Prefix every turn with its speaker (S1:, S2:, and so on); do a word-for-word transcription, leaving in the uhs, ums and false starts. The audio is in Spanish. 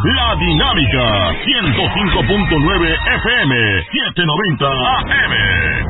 S1: La Dinámica ciento cinco punto nueve F M, setecientos noventa A M.